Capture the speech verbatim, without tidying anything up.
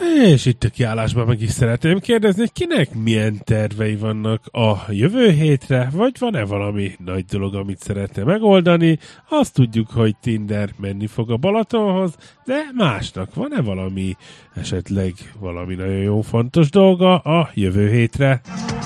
És itt a kiállásban meg is szeretném kérdezni, hogy kinek milyen tervei vannak a jövő hétre, vagy van-e valami nagy dolog, amit szeretne megoldani. Azt tudjuk, hogy Tinder menni fog a Balatonhoz, de másnak van-e valami, esetleg valami nagyon jó fontos dolga a jövő hétre?